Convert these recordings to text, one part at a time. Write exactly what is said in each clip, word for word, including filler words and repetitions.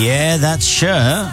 Yeah, that's Sure.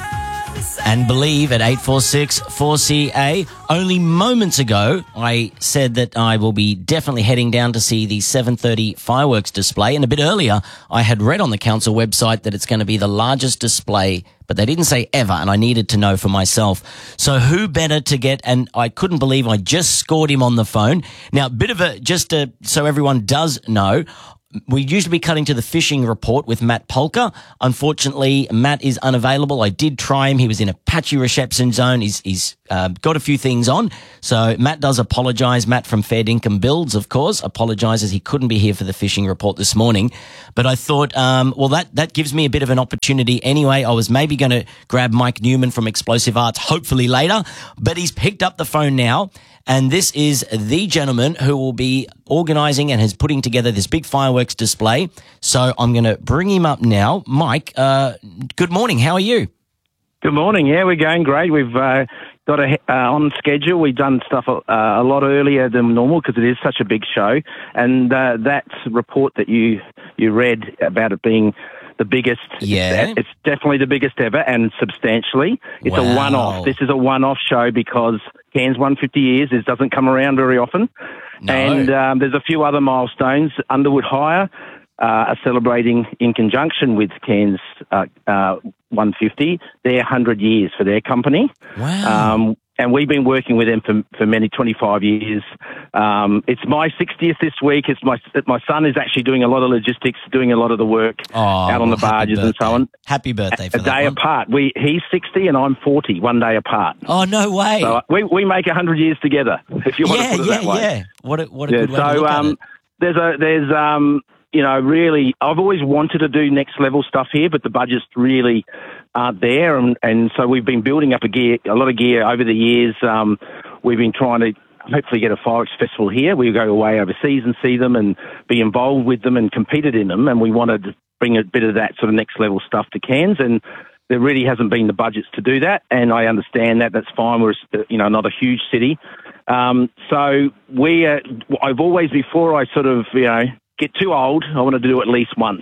And Believe at eight four six four C A. Only moments ago, I said that I will be definitely heading down to see the seven thirty fireworks display. And a bit earlier, I had read on the council website that it's going to be the largest display, but they didn't say ever, and I needed to know for myself. So who better to get, and I couldn't believe I just scored him on the phone. Now, a bit of a, just a, so everyone does know, we usually be cutting to the fishing report with Matt Polka. Unfortunately, Matt is unavailable. I did try him. He was in a patchy reception zone. He's, he's uh, got a few things on. So Matt does apologise. Matt from Fair Dinkum Builds, of course, apologises he couldn't be here for the fishing report this morning. But I thought, um, well, that, that gives me a bit of an opportunity anyway. I was maybe going to grab Mike Newman from Explosive Arts, hopefully later. But he's picked up the phone now. And this is the gentleman who will be organising and is putting together this big fireworks display. So I'm going to bring him up now. Mike, uh, good morning. How are you? Good morning. Yeah, we're going great. We've uh, got a, uh, on schedule. We've done stuff uh, a lot earlier than normal because it is such a big show. And uh, that report that you, you read about it being the biggest, yeah, it's, it's definitely the biggest ever and substantially. It's wow. a one-off. This is a one-off show because Cairns one hundred fifty years. It doesn't come around very often. No. And um, there's a few other milestones. Underwood Hire uh, are celebrating in conjunction with Cairns uh, uh, one fifty their one hundred years for their company. Wow. Um, and we've been working with them for, for many, twenty-five years. Um, it's my sixtieth this week. It's my my son is actually doing a lot of logistics, doing a lot of the work oh, out on well, the barges and so on. Happy birthday for a that day one. apart. We He's sixty and I'm forty, one day apart. Oh, no way. So uh, we, we make one hundred years together, if you want yeah, to put it yeah, that way. yeah. What a, what a Yeah, good way so, to look um, at it. There's a, there's, um, you know, really, I've always wanted to do next level stuff here, but the budgets really aren't there. And, and so we've been building up a gear, a lot of gear over the years. Um, we've been trying to hopefully get a fireworks festival here. We go away overseas and see them and be involved with them and competed in them. And we wanted to bring a bit of that sort of next level stuff to Cairns. And there really hasn't been the budgets to do that. And I understand that. That's fine. We're, you know, not a huge city. Um, so we, uh, I've always, before I sort of, you know, get too old, I wanted to do it at least once.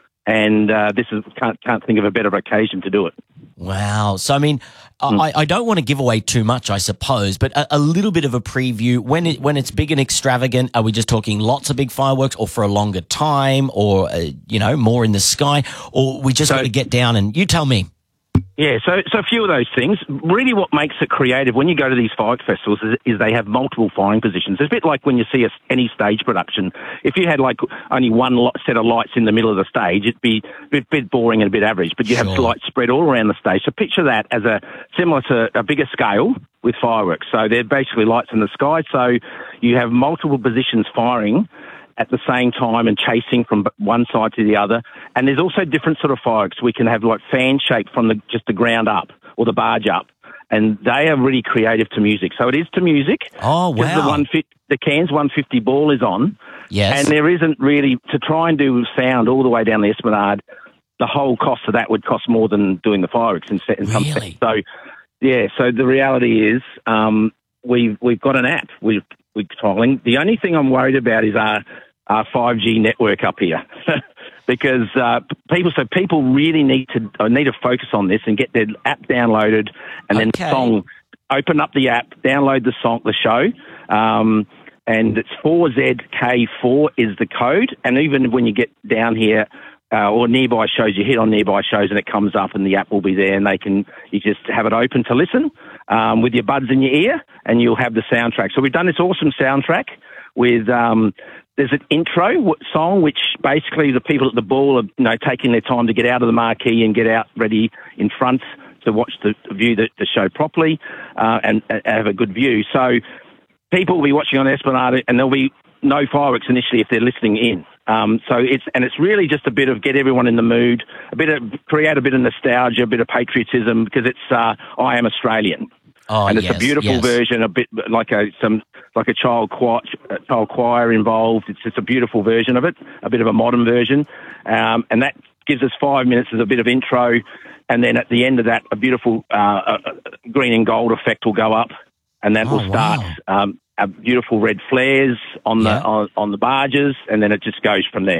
And uh, this is can't can't think of a better occasion to do it. Wow. So, I mean, Mm. I, I don't want to give away too much, I suppose, but a, a little bit of a preview. When it, when it's big and extravagant, are we just talking lots of big fireworks or for a longer time or, uh, you know, more in the sky? Or we just So- got to get down and you tell me. Yeah, so so a few of those things. Really what makes it creative when you go to these fireworks festivals is, is they have multiple firing positions. It's a bit like when you see a, any stage production. If you had like only one lot, set of lights in the middle of the stage, it'd be a bit, bit boring and a bit average, but you have Sure. lights spread all around the stage. So picture that as a similar to a bigger scale with fireworks. So they're basically lights in the sky. So you have multiple positions firing at the same time and chasing from one side to the other. And there's also different sort of fireworks. We can have like fan shaped from the, just the ground up or the barge up. And they are really creative to music. So it is to music. Oh, wow. The, one, the Cairns one fifty ball is on. Yes. And there isn't really, to try and do sound all the way down the Esplanade, the whole cost of that would cost more than doing the fireworks in, in some Really? sense. So, yeah, so the reality is um, we've, we've got an app. We've, we're trialing. The only thing I'm worried about is our, our five G network up here. Because uh, people, so people really need to uh, need to focus on this and get their app downloaded, and then Okay. the song. Open up the app, download the song, the show, um, and it's four Z K four is the code. And even when you get down here uh, or nearby shows, you hit on nearby shows and it comes up, and the app will be there, and they can you just have it open to listen um, with your buds in your ear, and you'll have the soundtrack. So we've done this awesome soundtrack with. Um, There's an intro song, which basically the people at the ball are, you know, taking their time to get out of the marquee and get out ready in front to watch the view the, the show properly uh, and, and have a good view. So people will be watching on Esplanade, and there'll be no fireworks initially if they're listening in. Um, so it's and it's really just a bit of get everyone in the mood, a bit of create a bit of nostalgia, a bit of patriotism, because it's uh, I am Australian. Oh, and it's yes, a beautiful yes. version, a bit like a some like a child choir, a child choir involved. It's just a beautiful version of it, a bit of a modern version, um, and that gives us five minutes as a bit of intro, and then at the end of that, a beautiful uh, a green and gold effect will go up, and that Oh, will start wow. um, a beautiful red flares on Yeah. the on, on the barges, and then it just goes from there.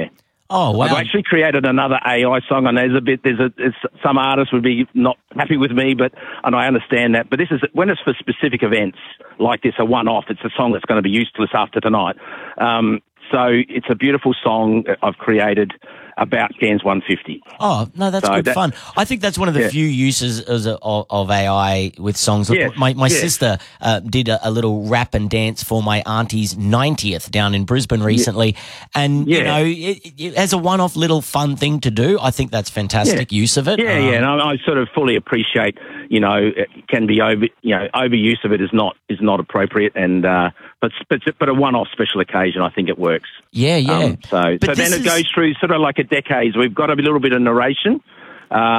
Oh, wow. I've actually created another A I song, and there's a bit, there's a, it's, some artists would be not happy with me, but, and I understand that, but this is, when it's for specific events like this, a one-off, it's a song that's going to be useless after tonight. Um, so it's a beautiful song I've created about Cairns one fifty. Oh, no, that's so good that, fun. I think that's one of the yeah. few uses of, of, of A I with songs. Look, yes. My, my yes. sister uh, did a, a little rap and dance for my auntie's ninetieth down in Brisbane recently. Yeah. And, yeah. you know, it, it, as a one-off little fun thing to do, I think that's fantastic yeah. use of it. Yeah, um, yeah, and I, I sort of fully appreciate, you know, it can be over, you know, overuse of it is not is not appropriate, and uh, but but but a one-off special occasion, I think it works. Yeah, yeah. Um, so but so then it is... goes through sort of like a decades. We've got a little bit of narration. Uh,